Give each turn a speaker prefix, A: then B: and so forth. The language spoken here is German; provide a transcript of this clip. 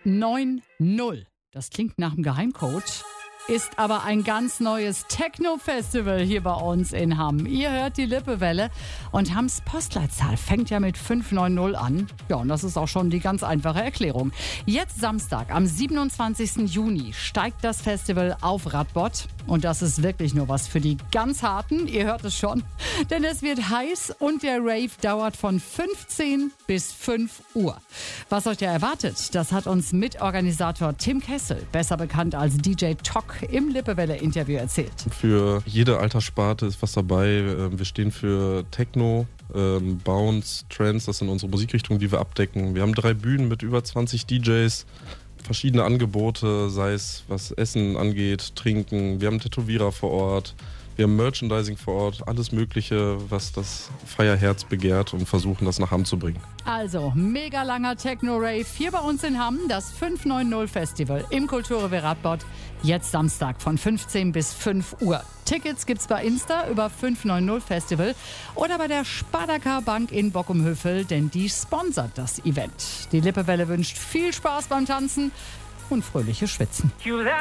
A: 590. Das klingt nach einem Geheimcode. Ist aber ein ganz neues Techno-Festival hier bei uns in Hamm. Ihr hört die Lippewelle und Hamms Postleitzahl fängt ja mit 590 an. Ja, und das ist auch schon die ganz einfache Erklärung. Jetzt Samstag, am 27. Juni, steigt das Festival auf Radbot. Und das ist wirklich nur was für die ganz Harten. Ihr hört es schon. Denn es wird heiß und der Rave dauert von 15 bis 5 Uhr. Was euch da erwartet, das hat uns Mitorganisator Tim Kessel, besser bekannt als DJ Tok, im Lippewelle-Interview erzählt.
B: Für jede Alterssparte ist was dabei. Wir stehen für Techno, Bounce, Trance, das sind unsere Musikrichtungen, die wir abdecken. Wir haben 3 Bühnen mit über 20 DJs, verschiedene Angebote, sei es was Essen angeht, Trinken. Wir haben Tätowierer vor Ort, wir haben Merchandising vor Ort, alles Mögliche, was das Feierherz begehrt und versuchen, das nach Hamm zu bringen.
A: Also, mega langer Techno-Rave hier bei uns in Hamm, das 590 Festival im Kulturrevier Radbot. Jetzt Samstag von 15 bis 5 Uhr. Tickets gibt's bei Insta über 590 Festival oder bei der Sparda Bank in Bockumhövel, denn die sponsert das Event. Die Lippewelle wünscht viel Spaß beim Tanzen und fröhliches Schwitzen.